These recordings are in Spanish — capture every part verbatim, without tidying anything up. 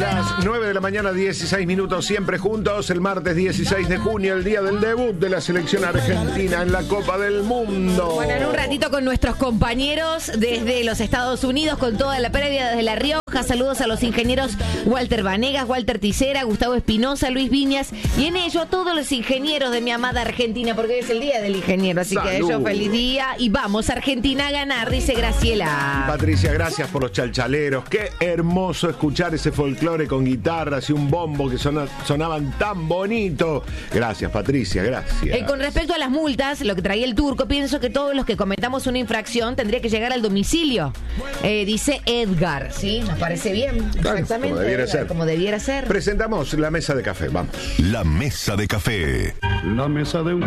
Las nueve de la mañana, dieciséis minutos, siempre juntos. El martes dieciséis de junio, el día del debut de la selección argentina en la Copa del Mundo. Bueno, en un ratito con nuestros compañeros desde los Estados Unidos, con toda la previa desde La Rioja. Saludos a los ingenieros Walter Vanegas, Walter Ticera, Gustavo Espinosa, Luis Viñas y en ello a todos los ingenieros de mi amada Argentina, porque es el día del ingeniero, así ¡Salud! Que a ellos feliz día y vamos Argentina a ganar, dice Graciela. Patricia, gracias por los chalchaleros. Qué hermoso escuchar ese folclore con guitarras y un bombo que sona, sonaban tan bonito. Gracias, Patricia, gracias. Eh, con respecto a las multas, lo que traía el turco, pienso que todos los que cometamos una infracción tendría que llegar al domicilio, eh, dice Edgar, ¿sí? Nos parece bien, claro, exactamente. Como debiera Edgar, ser. Como debiera ser. Presentamos la mesa de café, vamos. La mesa de café. La mesa de un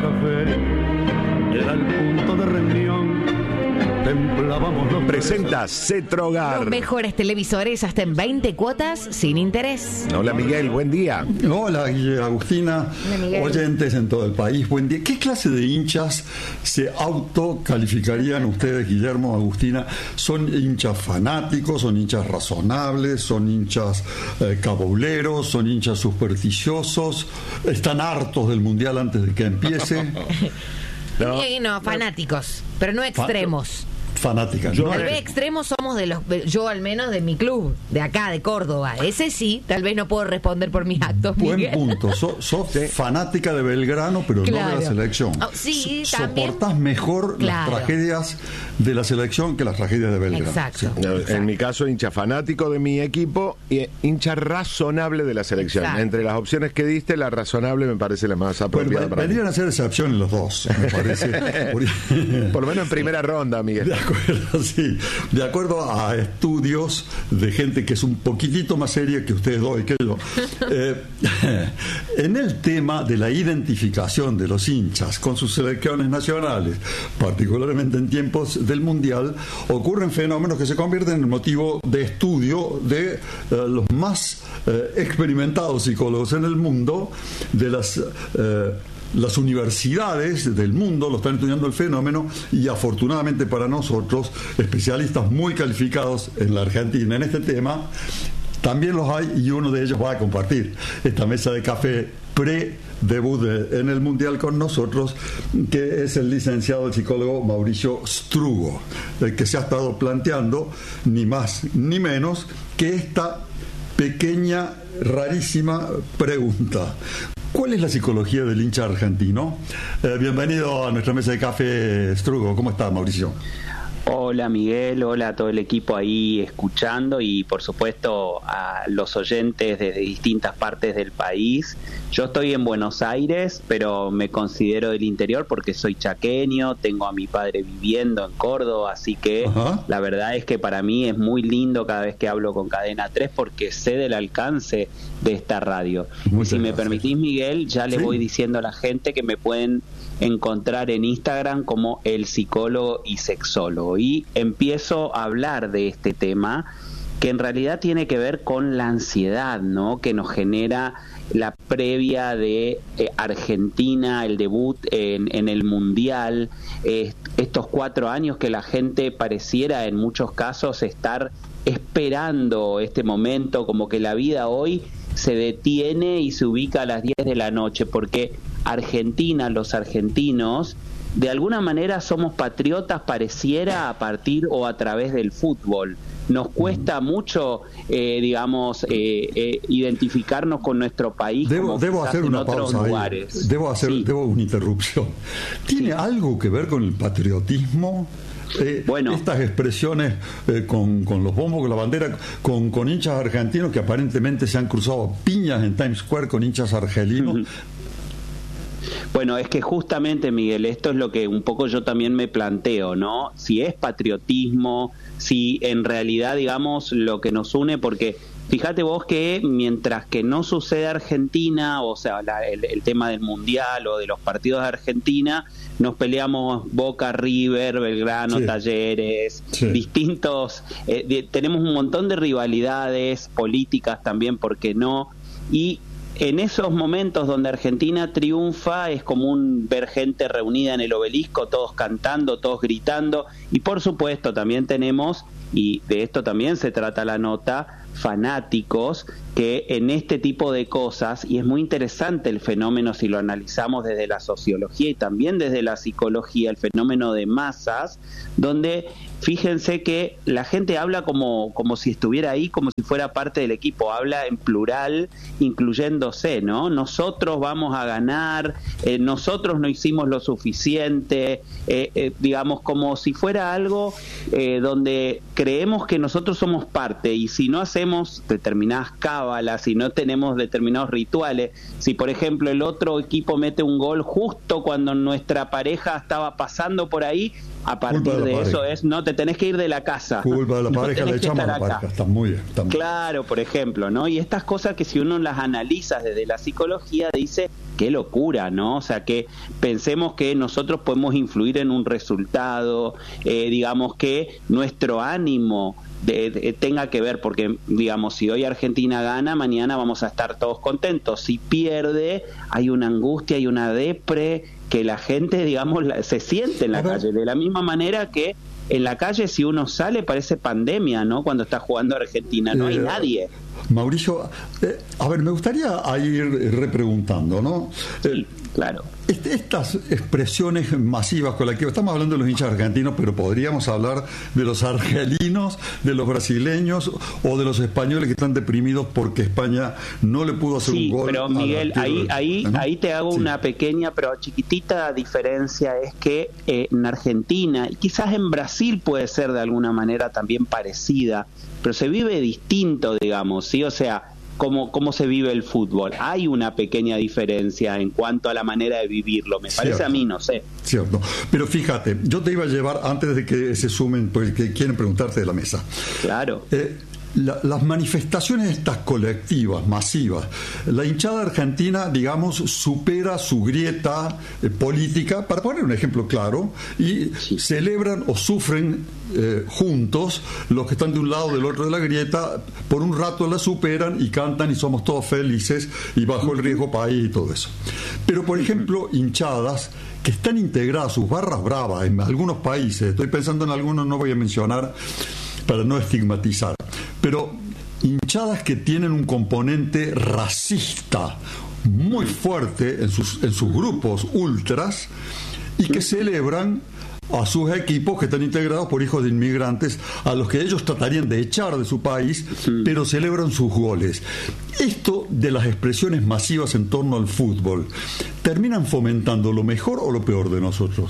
café era el punto de reunión. Templábamos los Presenta Cetrogar. Los mejores televisores hasta en veinte cuotas sin interés. Hola, Miguel, buen día. Hola, Guille, Agustina, Hola, Miguel. oyentes en todo el país, buen día. ¿Qué clase de hinchas se autocalificarían ustedes, Guillermo, Agustina? ¿Son hinchas fanáticos, son hinchas razonables, son hinchas eh, cabuleros, son hinchas supersticiosos? ¿Están hartos del Mundial antes de que empiece? No. Eh, no, fanáticos, pero no extremos. Fanáticas, Yo- ¿no? Tal vez extremos somos de los, yo al menos de mi club, de acá, de Córdoba. Ese sí, tal vez no puedo responder por mis actos, Buen Miguel. punto. So- sos Sí. fanática de Belgrano, pero no Claro. de la selección. Oh, sí, So- también. Soportás mejor Claro. las tragedias de la selección que las tragedias de Belgrano. Exacto. No, En mi caso, hincha fanático de mi equipo y hincha razonable de la selección. Exacto. Entre las opciones que diste, la razonable me parece la más Pues apropiada va- para mí. vendrían a ser excepciones los dos, me parece. Por, Por lo menos en primera ronda, Miguel. de acuerdo, sí. De acuerdo a estudios de gente que es un poquitito más seria que ustedes dos y que yo, eh, en el tema de la identificación de los hinchas con sus selecciones nacionales, particularmente en tiempos del Mundial, ocurren fenómenos que se convierten en motivo de estudio de eh, los más eh, experimentados psicólogos en el mundo, de las... eh, Las universidades del mundo lo están estudiando el fenómeno y afortunadamente para nosotros, especialistas muy calificados en la Argentina en este tema, también los hay y uno de ellos va a compartir esta mesa de café pre-debut de- en el Mundial con nosotros, que es el licenciado, el psicólogo Mauricio Strugo, el que se ha estado planteando ni más ni menos que esta pequeña, rarísima pregunta. ¿Cuál es la psicología del hincha argentino? Eh, bienvenido a nuestra mesa de café, Strugo. ¿Cómo está, Mauricio? Hola Miguel, hola a todo el equipo ahí escuchando y por supuesto a los oyentes desde distintas partes del país. Yo estoy en Buenos Aires, pero me considero del interior porque soy chaqueño, tengo a mi padre viviendo en Córdoba, así que Ajá. la verdad es que para mí es muy lindo cada vez que hablo con Cadena tres porque sé del alcance de esta radio. Muchas Y si me gracias. permitís, Miguel, ya le Sí. voy diciendo a la gente que me pueden encontrar en Instagram como el psicólogo y sexólogo y empiezo a hablar de este tema que en realidad tiene que ver con la ansiedad, ¿no? Que nos genera la previa de eh, Argentina, el debut en, en el Mundial, eh, estos cuatro años que la gente pareciera en muchos casos estar esperando este momento, como que la vida hoy se detiene y se ubica a las diez de la noche, porque Argentina, los argentinos, de alguna manera somos patriotas, pareciera a partir o a través del fútbol. Nos cuesta mucho, eh, digamos, eh, eh, identificarnos con nuestro país. Debo, como debo quizás hacer en una otros pausa ahí. lugares. Debo hacer Sí. debo una interrupción. ¿Tiene Sí. algo que ver con el patriotismo? Eh, Bueno. Estas expresiones eh, con, con los bombos, con la bandera, con, con hinchas argentinos que aparentemente se han cruzado piñas en Times Square con hinchas argelinos. Ujú. Bueno, es que justamente, Miguel, esto es lo que un poco yo también me planteo, ¿no? Si es patriotismo, si en realidad, digamos, lo que nos une, porque fíjate vos que mientras que no sucede Argentina, o sea, la, el, el tema del Mundial o de los partidos de Argentina, nos peleamos Boca, River, Belgrano, Sí. Talleres, Sí. distintos, eh, de- tenemos un montón de rivalidades políticas también, ¿por qué no? Y en esos momentos donde Argentina triunfa es común ver gente reunida en el obelisco, todos cantando, todos gritando, y por supuesto también tenemos y de esto también se trata la nota, fanáticos que en este tipo de cosas, y es muy interesante el fenómeno si lo analizamos desde la sociología y también desde la psicología, el fenómeno de masas, donde fíjense que la gente habla como, como si estuviera ahí, como si fuera parte del equipo, habla en plural, incluyéndose, ¿no? Nosotros vamos a ganar, eh, nosotros no hicimos lo suficiente, eh, eh, digamos, como si fuera algo eh, donde creemos que nosotros somos parte, y si no hacemos determinadas cábalas, si no tenemos determinados rituales, si por ejemplo el otro equipo mete un gol justo cuando nuestra pareja estaba pasando por ahí, a partir de, de eso es, no, te tenés que ir de la casa. Culpa de la no pareja, le echamos a la pareja. Está muy bien. Está muy bien. Claro, por ejemplo, ¿no? Y estas cosas que si uno las analiza desde la psicología, dice, qué locura, ¿no? O sea, que pensemos que nosotros podemos influir en un resultado, eh, digamos que nuestro ánimo De, de, tenga que ver, porque digamos, si hoy Argentina gana, mañana vamos a estar todos contentos. Si pierde, hay una angustia, hay una depre que la gente, digamos, la, se siente en la calle, de la misma manera que en la calle si uno sale parece pandemia, ¿no? Cuando está jugando Argentina, no hay eh, nadie. Mauricio, eh, a ver, me gustaría ir repreguntando, ¿no? Sí, eh, claro. Estas expresiones masivas con las que estamos hablando de los hinchas argentinos, pero podríamos hablar de los argelinos, de los brasileños o de los españoles que están deprimidos porque España no le pudo hacer sí, un gol. Pero Miguel, ahí ahí ¿no? ahí te hago sí. una pequeña pero chiquitita diferencia, es que eh, en Argentina y quizás en Brasil puede ser de alguna manera también parecida, pero se vive distinto, digamos, sí, o sea, Cómo, cómo se vive el fútbol. Hay una pequeña diferencia en cuanto a la manera de vivirlo, me parece Cierto. a mí, no sé. Cierto, pero fíjate, yo te iba a llevar, antes de que se sumen, pues que quieren preguntarte de la mesa. Claro. Eh, La, las manifestaciones estas colectivas, masivas, la hinchada argentina, digamos, supera su grieta eh, política, para poner un ejemplo claro, y sí. celebran o sufren eh, juntos, los que están de un lado o del otro de la grieta, por un rato la superan y cantan y somos todos felices y bajo el riesgo país y todo eso. Pero, por ejemplo, hinchadas que están integradas, sus barras bravas en algunos países, estoy pensando en algunos, no voy a mencionar, para no estigmatizar, pero hinchadas que tienen un componente racista muy fuerte en sus, en sus grupos ultras y que celebran a sus equipos que están integrados por hijos de inmigrantes a los que ellos tratarían de echar de su país, pero celebran sus goles. Esto de las expresiones masivas en torno al fútbol, ¿terminan fomentando lo mejor o lo peor de nosotros?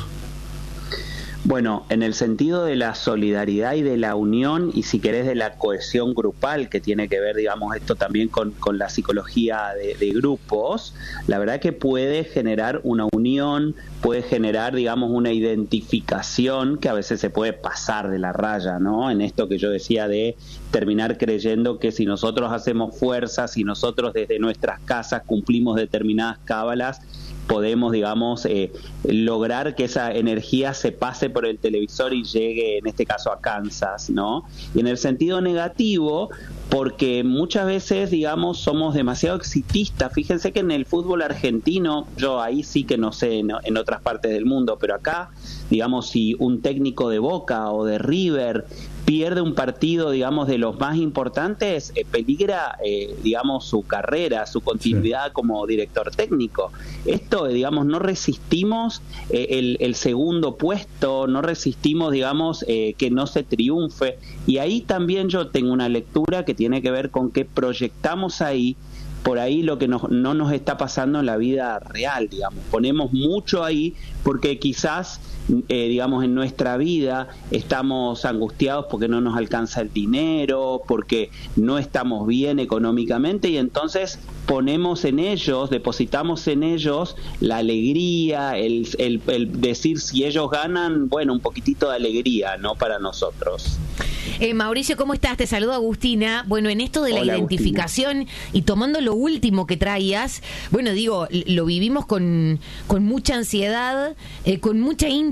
Bueno, en el sentido de la solidaridad y de la unión, y si querés de la cohesión grupal, que tiene que ver, digamos, esto también con, con la psicología de, de grupos, la verdad que puede generar una unión, puede generar, digamos, una identificación que a veces se puede pasar de la raya, ¿no? En esto que yo decía de terminar creyendo que si nosotros hacemos fuerza, si nosotros desde nuestras casas cumplimos determinadas cábalas, podemos, digamos, eh, lograr que esa energía se pase por el televisor y llegue, en este caso, a Kansas, ¿no? Y en el sentido negativo, porque muchas veces, digamos, somos demasiado exitistas. Fíjense que en el fútbol argentino, yo ahí sí que no sé en, en otras partes del mundo, pero acá, digamos, si un técnico de Boca o de River pierde un partido, digamos, de los más importantes, eh, peligra, eh, digamos, su carrera, su continuidad sí. como director técnico. Esto, digamos, no resistimos eh, el, el segundo puesto, no resistimos, digamos, eh, que no se triunfe. Y ahí también yo tengo una lectura que tiene que ver con que proyectamos ahí por ahí lo que nos, no nos está pasando en la vida real, digamos. Ponemos mucho ahí porque quizás, eh, digamos, en nuestra vida estamos angustiados porque no nos alcanza el dinero, porque no estamos bien económicamente, y entonces ponemos en ellos, depositamos en ellos la alegría, el, el, el decir si ellos ganan, bueno, un poquitito de alegría, ¿no? Para nosotros. Eh, Mauricio, ¿cómo estás? Te saludo Agustina. Bueno, en esto de la Hola, identificación Agustina. Y tomando lo último que traías, bueno, digo, lo vivimos con, con mucha ansiedad, eh, con mucha íntima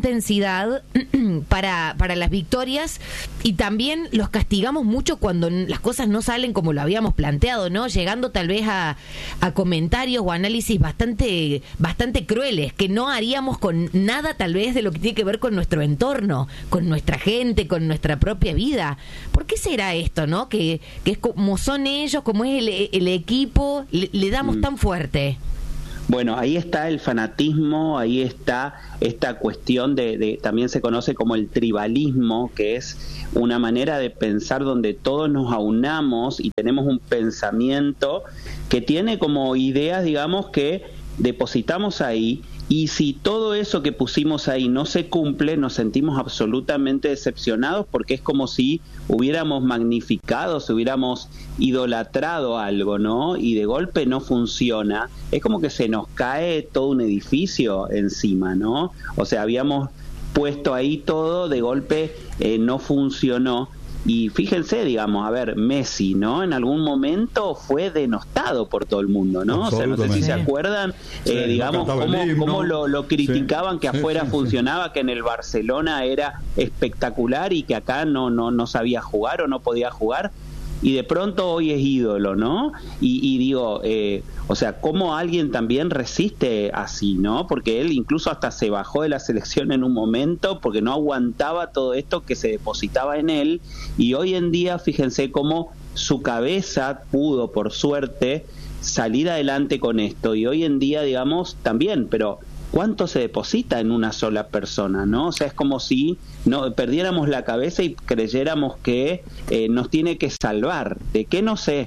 intensidad para, para las victorias, y también los castigamos mucho cuando las cosas no salen como lo habíamos planteado, ¿no? Llegando tal vez a, a comentarios o análisis bastante, bastante crueles, que no haríamos con nada tal vez de lo que tiene que ver con nuestro entorno, con nuestra gente, con nuestra propia vida. ¿Por qué será esto, no? Que, que es como son ellos, como es el, el equipo, le, le damos tan fuerte. Bueno, ahí está el fanatismo, ahí está esta cuestión de, de, también se conoce como el tribalismo, que es una manera de pensar donde todos nos aunamos y tenemos un pensamiento que tiene como ideas, digamos, que depositamos ahí, y si todo eso que pusimos ahí no se cumple, nos sentimos absolutamente decepcionados, porque es como si hubiéramos magnificado, si hubiéramos idolatrado algo, ¿no? Y de golpe no funciona. Es como que se nos cae todo un edificio encima, ¿no? O sea, habíamos puesto ahí todo, de golpe eh, no funcionó. Y fíjense, digamos, a ver, Messi, ¿no? En algún momento fue denostado por todo el mundo, ¿no? O sea, no sé si se acuerdan, sí, eh, digamos, no cómo, cómo lo, lo criticaban, sí, que afuera sí, sí, funcionaba, sí. Que en el Barcelona era espectacular y que acá no, no, no sabía jugar o no podía jugar. Y de pronto hoy es ídolo, ¿no? Y, y digo, eh, o sea, ¿cómo alguien también resiste así, no? Porque él incluso hasta se bajó de la selección en un momento porque no aguantaba todo esto que se depositaba en él, y hoy en día fíjense cómo su cabeza pudo, por suerte, salir adelante con esto, y hoy en día, digamos, también, pero ¿cuánto se deposita en una sola persona, no? O sea, es como si no perdiéramos la cabeza y creyéramos que eh, nos tiene que salvar. ¿De qué? No sé.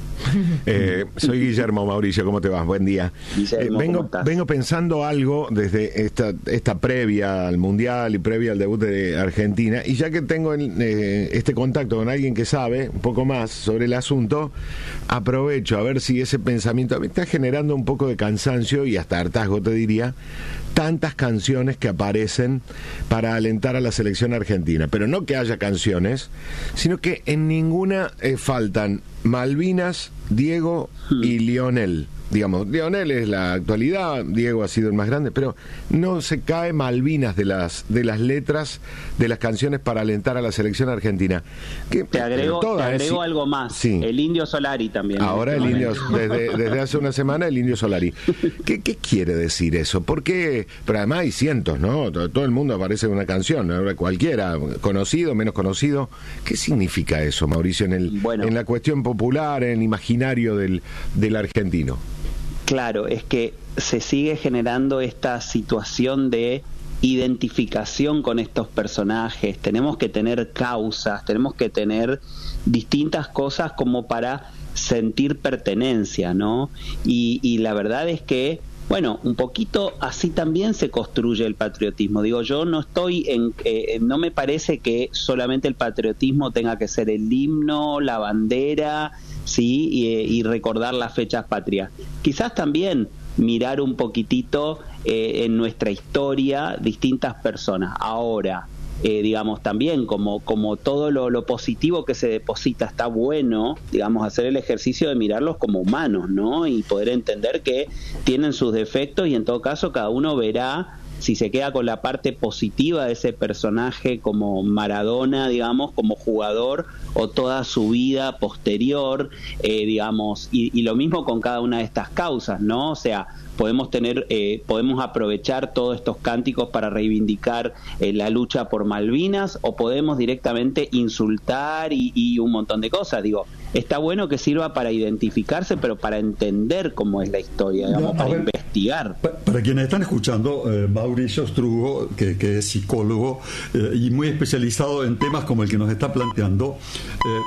Eh, soy Guillermo, Mauricio, ¿cómo te vas? Buen día. Guillermo, eh, vengo, vengo pensando algo desde esta, esta previa al Mundial y previa al debut de Argentina, y ya que tengo el, eh, este contacto con alguien que sabe un poco más sobre el asunto, aprovecho a ver si ese pensamiento me está generando un poco de cansancio y hasta hartazgo, te diría, tantas canciones que aparecen para alentar a la selección argentina, pero no que haya canciones, sino que en ninguna eh, faltan Malvinas, Diego y Lionel. Digamos, Lionel es la actualidad, Diego ha sido el más grande, pero no se cae Malvinas de las de las letras de las canciones para alentar a la selección argentina. Que, te agrego, todas, te agrego ¿sí? algo más, sí. El Indio Solari también. Ahora el Indio, desde, desde hace una semana el Indio Solari. ¿Qué, qué quiere decir eso? ¿Por qué? Pero además hay cientos, ¿no? Todo, todo el mundo aparece en una canción, ¿no? Cualquiera, conocido, menos conocido. ¿Qué significa eso, Mauricio, en, el, bueno, en la cuestión popular, en el imaginario del, del argentino? Claro, es que se sigue generando esta situación de identificación con estos personajes. Tenemos que tener causas, tenemos que tener distintas cosas como para sentir pertenencia, ¿no? Y, y la verdad es que, bueno, un poquito así también se construye el patriotismo. Digo, yo no estoy en, eh, no me parece que solamente el patriotismo tenga que ser el himno, la bandera, sí, y, y recordar las fechas patrias. Quizás también mirar un poquitito eh, en nuestra historia distintas personas. Ahora, eh, digamos, también como, como todo lo, lo positivo que se deposita está bueno, digamos, hacer el ejercicio de mirarlos como humanos, ¿no? Y poder entender que tienen sus defectos, y en todo caso cada uno verá si se queda con la parte positiva de ese personaje como Maradona, digamos, como jugador, o toda su vida posterior, eh, digamos, y, y lo mismo con cada una de estas causas, ¿no? O sea, podemos tener, eh, podemos aprovechar todos estos cánticos para reivindicar eh, la lucha por Malvinas, o podemos directamente insultar y, y un montón de cosas. Digo, está bueno que sirva para identificarse, pero para entender cómo es la historia, digamos, no, para ver, investigar. Para quienes están escuchando, eh, Mauricio Strugo, que, que es psicólogo eh, y muy especializado en temas como el que nos está planteando, eh,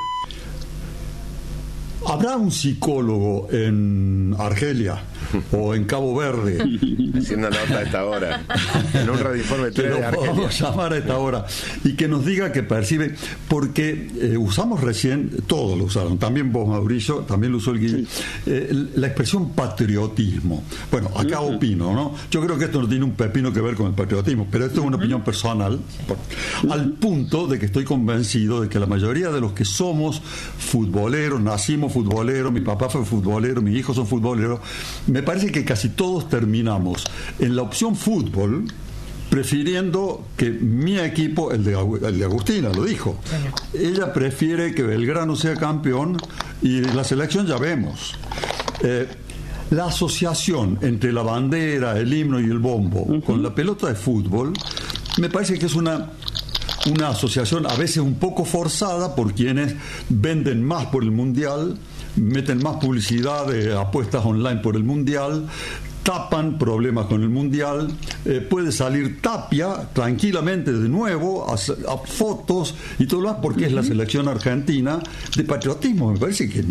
¿habrá un psicólogo en Argelia o en Cabo Verde? Haciendo nota a esta hora, en un radioinforme tres de Argelia. Podemos llamar a esta hora y que nos diga que percibe, porque eh, usamos recién, todos lo usaron, también vos, Mauricio, también lo usó el Guille, sí. eh, la expresión patriotismo. Bueno, acá uh-huh. opino, ¿no? Yo creo que esto no tiene un pepino que ver con el patriotismo, pero esto es una uh-huh. opinión personal, por, uh-huh. al punto de que estoy convencido de que la mayoría de los que somos futboleros, nacimos futbolero, mi papá fue futbolero, mis hijos son futboleros, me parece que casi todos terminamos en la opción fútbol prefiriendo que mi equipo, el de, el de Agustina, lo dijo, ella prefiere que Belgrano sea campeón y la selección ya vemos. Eh, la asociación entre la bandera, el himno y el bombo uh-huh. con la pelota de fútbol me parece que es una una asociación a veces un poco forzada por quienes venden más por el Mundial, meten más publicidad de apuestas online por el Mundial, tapan problemas con el Mundial. Eh, puede salir Tapia tranquilamente de nuevo a, a fotos y todo lo más porque es la selección argentina. De patriotismo me parece que